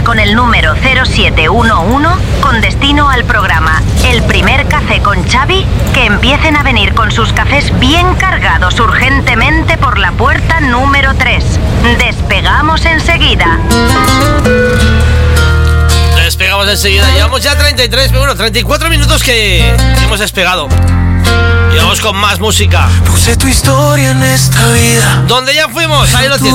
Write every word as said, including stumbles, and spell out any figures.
con el número cero siete uno uno con destino al programa El Primer Café con Xavi, que empiecen a venir con sus cafés bien cargados urgentemente por la puerta número tres. Despegamos enseguida. Despegamos enseguida. Llevamos ya treinta y tres, bueno, treinta y cuatro minutos que hemos despegado. Y vamos con más música. Puse tu historia en esta vida. ¿Dónde ya fuimos? Ahí lo tienes.